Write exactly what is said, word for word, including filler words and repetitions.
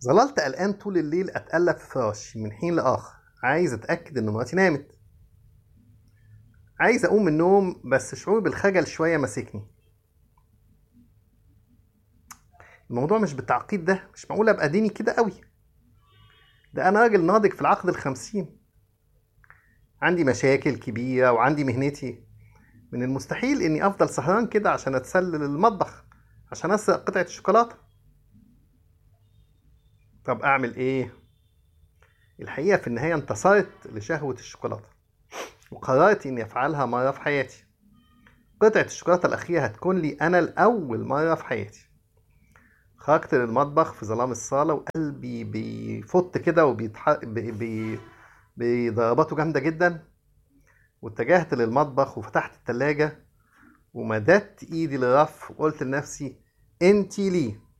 ظللت قلقان طول الليل اتقلب في فراشي من حين لاخر، عايز اتاكد ان مراتي نامت. عايز اقوم من النوم بس شعور بالخجل شويه ماسكني. الموضوع مش بالتعقيد ده، مش معقول ابقى ديني كده قوي. ده انا راجل ناضج في العقد الخمسين، عندي مشاكل كبيره وعندي مهنتي. من المستحيل اني افضل سهران كده عشان اتسلل المطبخ، عشان اسرق قطعه الشوكولاته. طب اعمل ايه؟ الحقيقه في النهايه انتصرت لشهوه الشوكولاته، وقررت اني افعلها مره في حياتي. قطعة الشوكولاتة الأخيرة هتكون لي أنا لأول مرة في حياتي. خرجت للمطبخ في ظلام الصالة وقلبي بيفط كده وبيتح... بي... بي... بضرباته جامدة جدا. واتجهت للمطبخ وفتحت التلاجة ومددت إيدي للرف وقلت لنفسي: انتي ليه؟